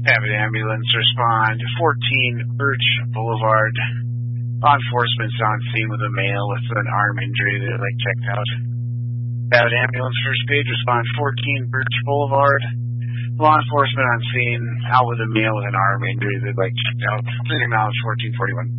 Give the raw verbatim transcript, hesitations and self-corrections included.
Have an ambulance respond to fourteen Birch Boulevard. Law enforcement's on scene with a male with an arm injury that like checked out. Have an ambulance first page respond fourteen Birch Boulevard. Law enforcement on scene out with a male with an arm injury that like checked out. Cleaning miles fourteen forty-one.